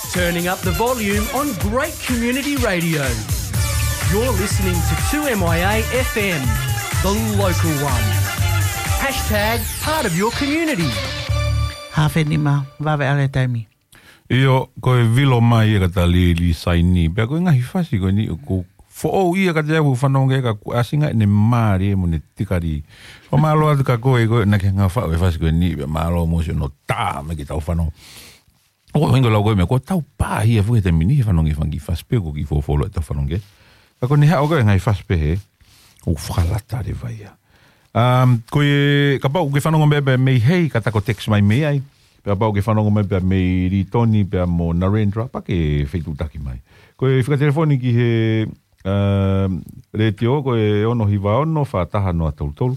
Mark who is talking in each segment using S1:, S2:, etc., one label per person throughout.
S1: turning up the volume on great community radio. You're listening to 2MIA FM, the local one. Hashtag part of your community.
S2: Hawhenima, wawe ale taimi.
S3: Io, koe vilo mai e kata li saini. Pea koe ngahi whasi koe ni ko fo'o ia kata au whanonga e ka asinga ne maari e mo ne tikari. O malo atu ka koe na ke ngā whao e whasi koe ni. Pea malo mo se no tā me ki tau whanonga. O hingo lau koe me ko tau pāhi e fuke te mini he whanonga e whangi whaspe ko ki fōwholo e tau whanonga. Ka koe ni hao koe ngai whaspe he. O whakalata re vai a. Koe ka pau ke whanonga me mei hei kata ko text mai mei ai. Pea pau ke whanonga me pea mei Ritoni pea mo Narendra pa ke whaitutaki mai. Koe whika telefoni ki he retio koe ono hiwa ono whataha noa tolu.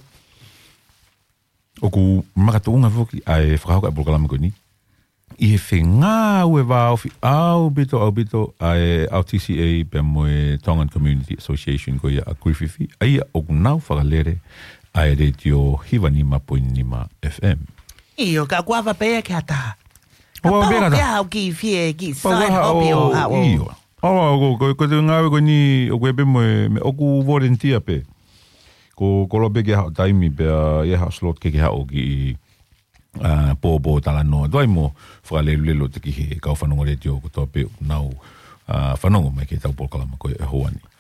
S3: Oku makatuunga whoki ai whakahauka e pulkalama koe ni. I he whengā ue wāo fi au bito ai au TCA pea moe Tongan Community Association koe a Griffith. Aia oku nau whakalere ai retio Hiwanima Poinima FM.
S2: Iyo, ka guava pea ke hata.
S3: Guava pea ke hata.
S2: Ka pau ki fie ki sign hopi o hao.
S3: Iyo. Ko te ngāwe ko ni o koe pe me oku volunteer pe. Ko kolope ke hao taimi pea e hao slot ke hao ki pōpō tala noa. Doi mo whakalelu te ki he kau whanongo retio ko tō pe nau whanongo mai ke tau polkalama koe e hoani.